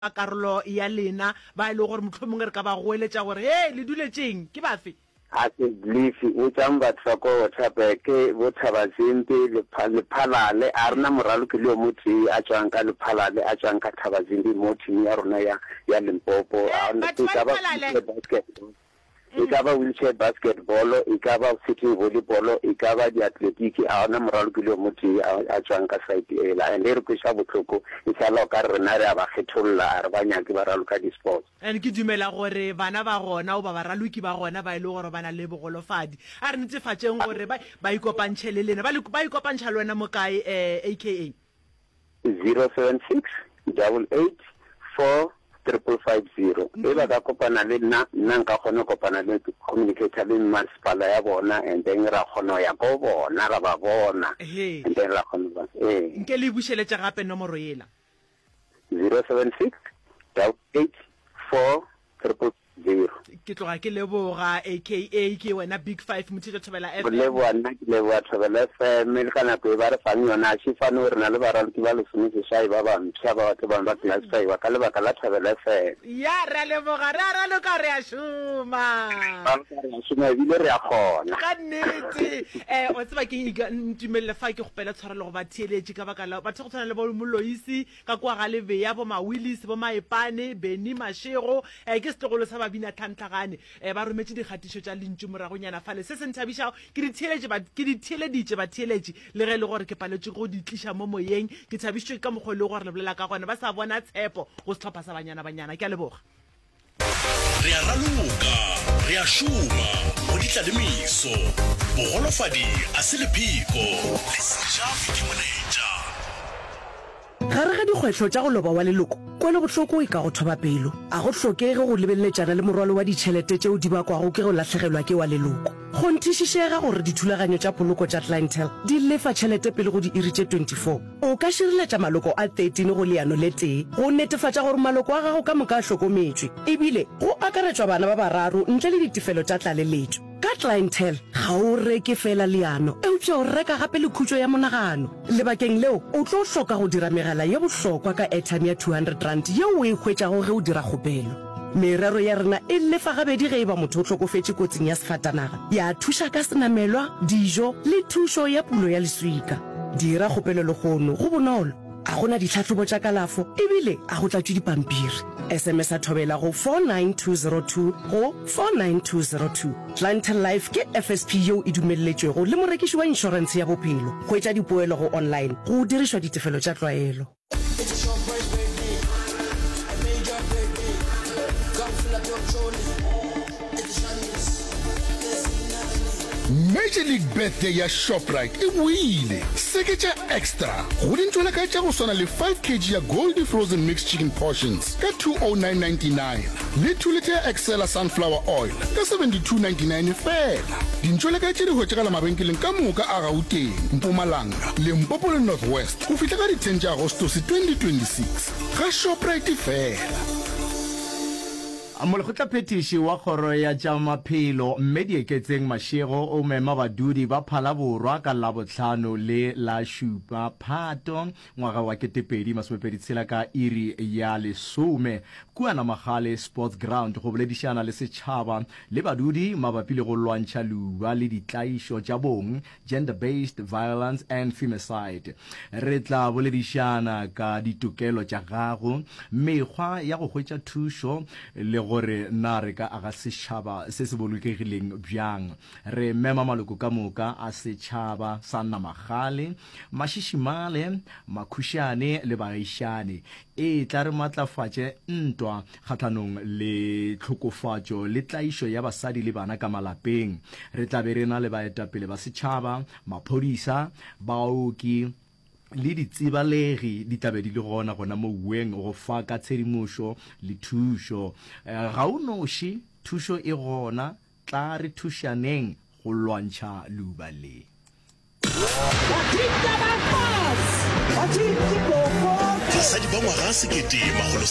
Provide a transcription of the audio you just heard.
karolo ya lena ba ile gore motlhomongwe re ka ba go eletša gore he le duletseng ke bafe a se blifi o tsang batho ko Waterberg bo Thabazimbi le Phalale a rena moralo ke le motho a tswang ka le Phalale a tswang ka Thabazimbi mo team ya rona ya Limpopo a ka ba wheelchair basketball ka ba sitting volleyball ka ba di athletic a ona moralo ke le motho a tswang ka side ela and re go sha botlhoko e sa lo ka rena re ba kgetholla re ba nyake ba raloka di sports and ke dumela gore bana ba gona o ba raloki ba gona ba ile gore bana le bogolofadi a re ntsefatseng gore ba ikopantšhe le lena ba ikopantšha le wena mo kae aka 076 88 4 550 e ba ka kopana le nna nka kgona kopana le communicator le masipala ya bona and then ra kgona ya go bona ra ba bona and then ra kgona nke le bušeletša gape nomoro yela 076 88 4 550 ke tloga ke leboga aka ke wena big 5 motho Thobela FM leboa nna ke leboa Thobela FM le kana go ba re fang yona a tshifano re na le baralki ba le sometse shai ba ba mpša ba batho ba class 5 ka le baka la Thobela FM ya re leboga ra lo ka re a šoma bile re a kgona ka nnete o tseba ke ntumelle fa ke gopela tshwara le go ba theeletše ka baka la batho go tshwana le bo Moloisi ka kwa ga lebeya bo Mawillis bo Maepane Beni Mashego ke setlogolo sa babina Tlhantlagane ba rometse dikgatišo tša lentšu moragonyana fale se se nthabišago ke ditheeleditše batheeletše le ge le gore ke paletše go di tliša mo moyeng ke thabišitšwe ka mokgwa le gore le bolela ka gona ba sa bona tshepo go setlhopha sa banyana ke a leboga re a raloka re a šoma go ditlalemiso bogolofadi a se lephiko le seja fitimonetša gare ga dikgwetlho tša go loba wa leloko kwele botlhoko e ka go thoba pelo a go tlhokege go lebeleletšana le morwalo wa ditšhelete tšeo di bakwago ke go latlhegelwa ke wa leloko go nthišišega gore dithulaganyo tša poloko tša clientele di lefa tšhelete pele go di iri tše 24 o ka šireletša maloko a 13 go leano le tee go netefatša gore maloko a gago ka moka a hlokometswe ebile go akaretšwa bana ba bararo ntle le ditefelo tša tlaleletšo ka clientele ga o reke fela leano eupša o reka gape le khutšo ya monagano lebakeng leo o tlo hloka go dira megala ye bohlokwa ka airtime ya 200 rand yeo o e hwetšago ge o dira kgopelo merero ya rena e lefa gabedi ge e ba motho o tlhokofetše kotsing ya sefatanaga ya thuša ka senamelwa dijo le thušo ya pulo ya leswika dira kgopelo le gono go bonolo a gona ditlhatlhobo tša kalafo ebile a go tlatšwe dipampiri sms a thobela go 49202 go 49202 clientele life ke FSP yeo e dumelletšwego le morekiši wa inšorense ya bophelo go etša dipoelo go online go dirišwa ditefelo tša tlwaelo Major League Birthday ya Shoprite e buile seketša extra go dintšwela ka tša go swana le 5 kg ya Goldie Frozen Mixed Chicken Portions ka 209.99 le 2 liter ya Excella Sunflower Oil ka 72.99 fela dintšwela ka tše di hwetšagala mabenkeleng ka moka a Gauteng Mpumalanga Limpopo le Northwest go fihla ka di 10 tša Agostose 2026 ga Shoprite fela molekgotla phetiši wa kgoro ya tša maphelo mme dieketseng Mashego o mema badudi ba Phalaborwa ka Labohlano le la šupa Phato ngwaga wa 2026 ka iri ya 10 kuana Magale Sports Ground go boledišana le setšhaba le badudi mabapi le go lwantšha luba le ditlaišo tša bong gender based violence and femicide re tla boledišana ka ditokelo tša gago mekgwa ya go hwetša thušo le gore na re ka aga setšhaba se se bolokegileng bjang re mema maloko ka moka a setšhaba sa Namagale Mashishimale Makhushane le Baišane e tla re matlafatše ntwa kgathanong le tlhokofatšo le tlaišo ya basadi le bana ka malapeng re tla be re na le baetapele ba setšhaba maphodisa baoki le ditsebalegi di tlabe di le gona mo ueng go fa ka tshedimošo le thušo ga o noši thušo e gona tla re thušaneng go lwantšha luba le basadi ba ngwaga 1900